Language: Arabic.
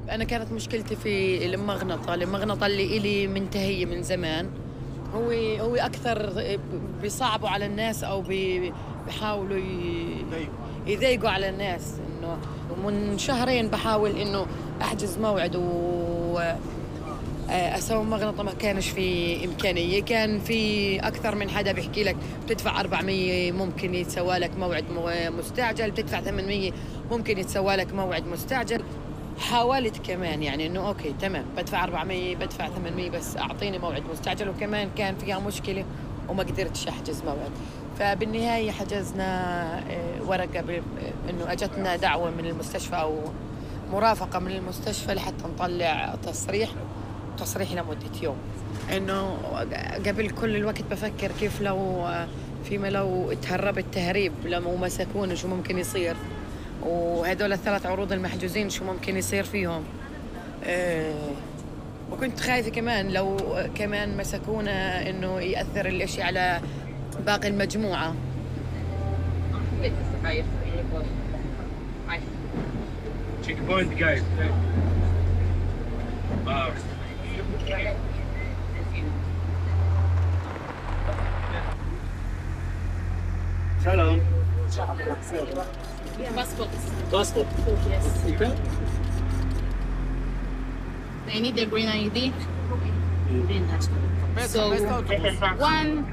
أنا كانت مشكلتي في المغنطة اللي إلي منتهية من زمان. هو أكثر بيصعبوا على الناس أو بيحاولوا يضايقوا على الناس. إنه من شهرين بحاول إنه أحجز موعد أسوي مغنطة، ما كانش في إمكانية. كان في أكثر من حدا بيحكي لك بتدفع 400 ممكن يتسوى لك موعد مستعجل، بتدفع 800 ممكن يتسوى لك موعد مستعجل. حاولت كمان يعني إنه أوكي تمام بدفع 400 بدفع 800 بس أعطيني موعد مستعجل، وكمان كان فيها مشكلة وما قدرتش أحجز موعد. فبالنهاية حجزنا ورقة إنه أجتنا دعوة من المستشفى أو مرافقة من المستشفى لحتى نطلع تصريح لمدة يوم. إنه قبل كل الوقت بفكر كيف لو تهربت تهريب لو مسكوني شو ممكن يصير، وهدول ال3 عروض المحجوزين شو ممكن يصير فيهم. وكنت خايفة كمان لو كمان مسكونا إنه يأثر الإشي على باقي المجموعة. Shalom. Passport. Yes. They need their green ID. So, one